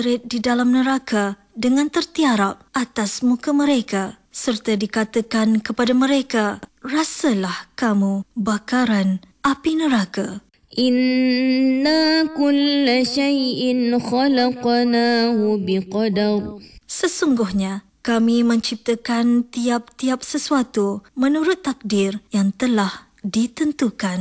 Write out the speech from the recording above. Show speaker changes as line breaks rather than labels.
di dalam neraka dengan tertiarap atas muka mereka, serta dikatakan kepada mereka, rasalah kamu bakaran api neraka.
Inna kulla syai'in khalaqnahu biqadar.
Sesungguhnya kami menciptakan tiap-tiap sesuatu menurut takdir yang telah ditentukan.